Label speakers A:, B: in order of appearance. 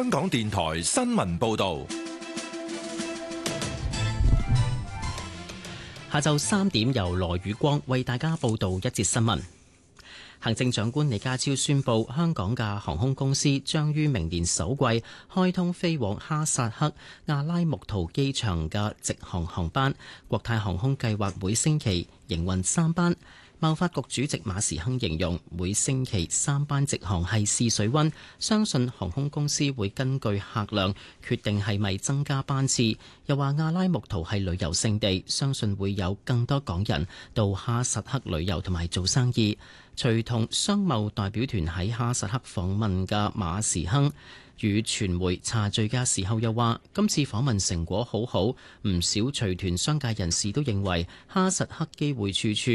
A: 香港電台新聞報道。
B: 下晝3點由羅宇光為大家報道一節新聞。行政長官李家超宣布，香港嘅航空公司將於明年首季開通飛往哈薩克阿拉木圖機場嘅直航航班。國泰航空計劃每星期營運3班。貿發局主席馬時亨形容每星期3班直航係試水溫，相信航空公司會根據客量決定係咪增加班次。又話阿拉木圖係旅遊勝地，相信會有更多港人到哈薩克旅遊同埋做生意。隨同商貿代表團喺哈薩克訪問嘅馬時亨與傳媒茶敘嘅時候又話，今次訪問成果好好，唔少隨團商界人士都認為哈薩克機會處處。